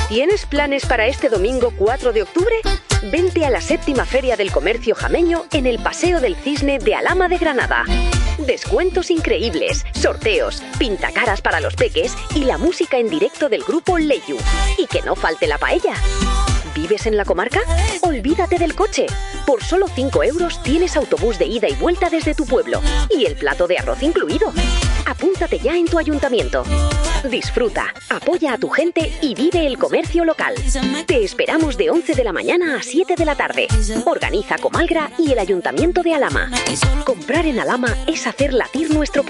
¿Tienes planes para este domingo 4 de octubre? Vente a la 7ª Feria del Comercio Jameño en el Paseo del Cisne de Alhama de Granada. Descuentos increíbles, sorteos, pintacaras para los peques y la música en directo del grupo Leyu. Y que no falte la paella. ¿Vives en la comarca? Olvídate del coche. Por solo 5 euros tienes autobús de ida y vuelta desde tu pueblo. Y el plato de arroz incluido. Apúntate ya en tu ayuntamiento. Disfruta, apoya a tu gente y vive el comercio local. Te esperamos de 11 de la mañana a 7 de la tarde. Organiza Comalgra y el Ayuntamiento de Alhama. Comprar en Alhama es hacer latir nuestro pueblo.